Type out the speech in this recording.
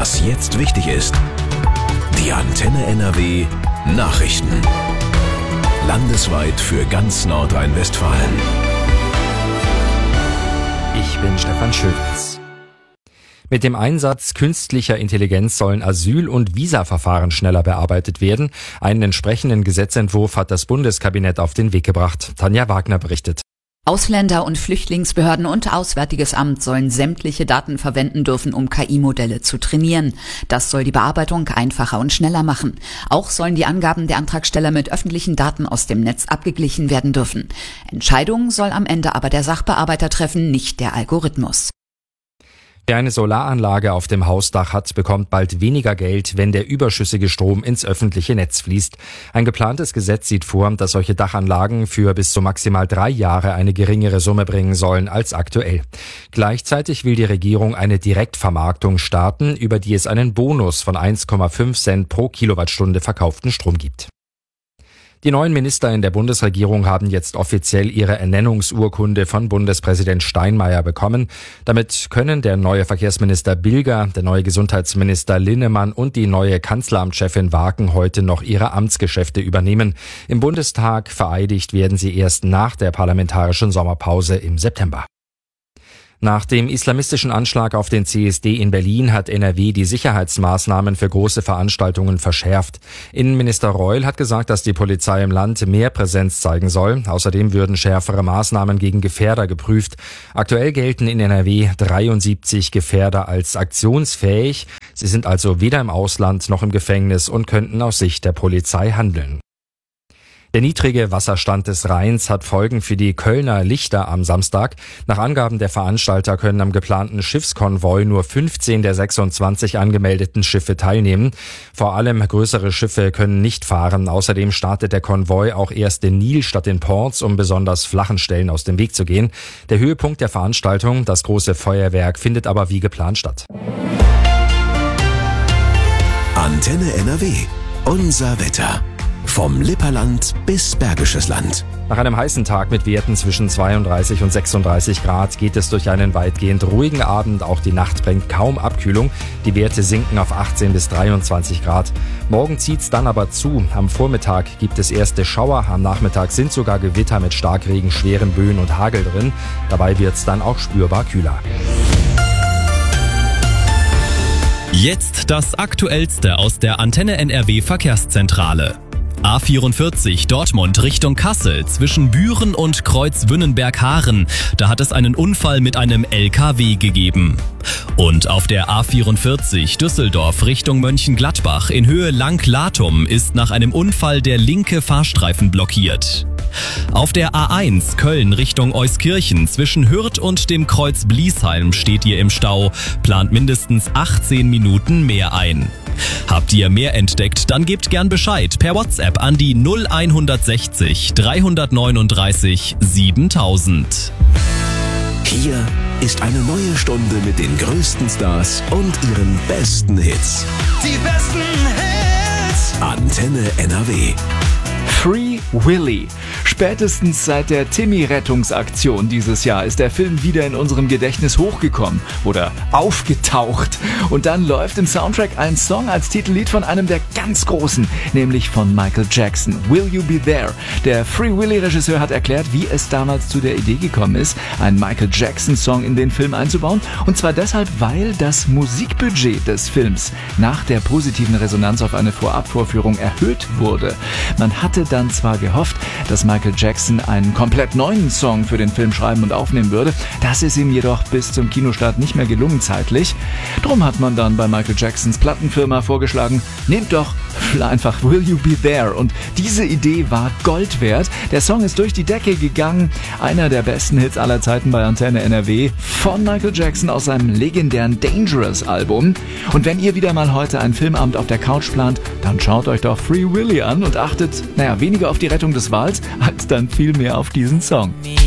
Was jetzt wichtig ist. Die Antenne NRW Nachrichten. Landesweit für ganz Nordrhein-Westfalen. Ich bin Stefan Schütz. Mit dem Einsatz künstlicher Intelligenz sollen Asyl- und Visaverfahren schneller bearbeitet werden. Einen entsprechenden Gesetzentwurf hat das Bundeskabinett auf den Weg gebracht. Tanja Wagner berichtet. Ausländer- und Flüchtlingsbehörden und Auswärtiges Amt sollen sämtliche Daten verwenden dürfen, um KI-Modelle zu trainieren. Das soll die Bearbeitung einfacher und schneller machen. Auch sollen die Angaben der Antragsteller mit öffentlichen Daten aus dem Netz abgeglichen werden dürfen. Entscheidungen soll am Ende aber der Sachbearbeiter treffen, nicht der Algorithmus. Wer eine Solaranlage auf dem Hausdach hat, bekommt bald weniger Geld, wenn der überschüssige Strom ins öffentliche Netz fließt. Ein geplantes Gesetz sieht vor, dass solche Dachanlagen für bis zu maximal 3 Jahre eine geringere Summe bringen sollen als aktuell. Gleichzeitig will die Regierung eine Direktvermarktung starten, über die es einen Bonus von 1,5 Cent pro Kilowattstunde verkauften Strom gibt. Die neuen Minister in der Bundesregierung haben jetzt offiziell ihre Ernennungsurkunde von Bundespräsident Steinmeier bekommen. Damit können der neue Verkehrsminister Bilger, der neue Gesundheitsminister Linnemann und die neue Kanzleramtschefin Waken heute noch ihre Amtsgeschäfte übernehmen. Im Bundestag vereidigt werden sie erst nach der parlamentarischen Sommerpause im September. Nach dem islamistischen Anschlag auf den CSD in Berlin hat NRW die Sicherheitsmaßnahmen für große Veranstaltungen verschärft. Innenminister Reul hat gesagt, dass die Polizei im Land mehr Präsenz zeigen soll. Außerdem würden schärfere Maßnahmen gegen Gefährder geprüft. Aktuell gelten in NRW 73 Gefährder als aktionsfähig. Sie sind also weder im Ausland noch im Gefängnis und könnten aus Sicht der Polizei handeln. Der niedrige Wasserstand des Rheins hat Folgen für die Kölner Lichter am Samstag. Nach Angaben der Veranstalter können am geplanten Schiffskonvoi nur 15 der 26 angemeldeten Schiffe teilnehmen. Vor allem größere Schiffe können nicht fahren. Außerdem startet der Konvoi auch erst in Nil statt in Ports, um besonders flachen Stellen aus dem Weg zu gehen. Der Höhepunkt der Veranstaltung, das große Feuerwerk, findet aber wie geplant statt. Antenne NRW. Unser Wetter. Vom Lipperland bis Bergisches Land. Nach einem heißen Tag mit Werten zwischen 32 und 36 Grad geht es durch einen weitgehend ruhigen Abend. Auch die Nacht bringt kaum Abkühlung. Die Werte sinken auf 18 bis 23 Grad. Morgen zieht's dann aber zu. Am Vormittag gibt es erste Schauer. Am Nachmittag sind sogar Gewitter mit Starkregen, schweren Böen und Hagel drin. Dabei wird's dann auch spürbar kühler. Jetzt das Aktuellste aus der Antenne NRW Verkehrszentrale. A44 Dortmund Richtung Kassel zwischen Büren und Kreuzwünnenberg-Haaren. Da hat es einen Unfall mit einem LKW gegeben. Und auf der A44 Düsseldorf Richtung Mönchengladbach in Höhe Langlatum ist nach einem Unfall der linke Fahrstreifen blockiert. Auf der A1 Köln Richtung Euskirchen zwischen Hürth und dem Kreuz Bliesheim steht ihr im Stau, plant mindestens 18 Minuten mehr ein. Habt ihr mehr entdeckt, dann gebt gern Bescheid per WhatsApp an die 0160 339 7000. Hier ist eine neue Stunde mit den größten Stars und ihren besten Hits. Die besten Hits. Antenne NRW. Free Willy. Spätestens seit der Timmy-Rettungsaktion dieses Jahr ist der Film wieder in unserem Gedächtnis hochgekommen oder aufgetaucht. Und dann läuft im Soundtrack ein Song als Titellied von einem der ganz Großen, nämlich von Michael Jackson. Will You Be There? Der Free Willy-Regisseur hat erklärt, wie es damals zu der Idee gekommen ist, einen Michael Jackson-Song in den Film einzubauen. Und zwar deshalb, weil das Musikbudget des Films nach der positiven Resonanz auf eine Vorabvorführung erhöht wurde. Man hatte dann zwar gehofft, dass Michael Jackson einen komplett neuen Song für den Film schreiben und aufnehmen würde. Das ist ihm jedoch bis zum Kinostart nicht mehr gelungen zeitlich. Drum hat man dann bei Michael Jacksons Plattenfirma vorgeschlagen, nehmt doch einfach Will You Be There. Und diese Idee war Gold wert. Der Song ist durch die Decke gegangen. Einer der besten Hits aller Zeiten bei Antenne NRW von Michael Jackson aus seinem legendären Dangerous-Album. Und wenn ihr wieder mal heute einen Filmabend auf der Couch plant, dann schaut euch doch Free Willy an und achtet, weniger auf die Rettung des Wals, als dann viel mehr auf diesen Song.